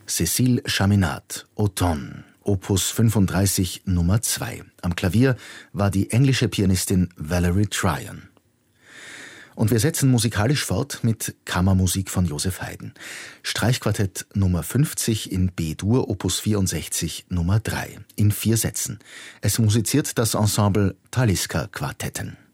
Cécile Chaminade, Automne, Opus 35 Nummer 2. Am Klavier war die englische Pianistin Valerie Tryon. Und wir setzen musikalisch fort mit Kammermusik von Joseph Haydn. Streichquartett Nummer 50 in B-Dur, Opus 64 Nummer 3, in 4 Sätzen. Es musiziert das Ensemble Talisker Quartetten.